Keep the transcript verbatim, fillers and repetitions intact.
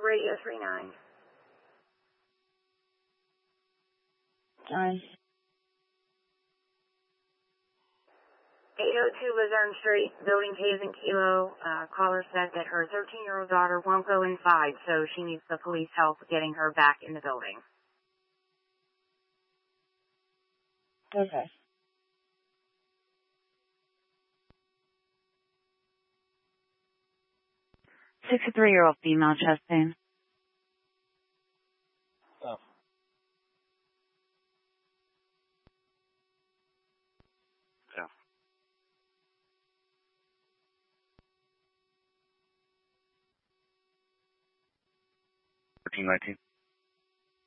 radio three nine. Sorry. eight oh two Luzerne Street, building Hazen Kilo. Uh, caller said that her thirteen-year-old daughter won't go inside, so she needs the police help getting her back in the building. Okay. sixty-three-year-old female, chest pain. Oh. Yeah. fourteen nineteen.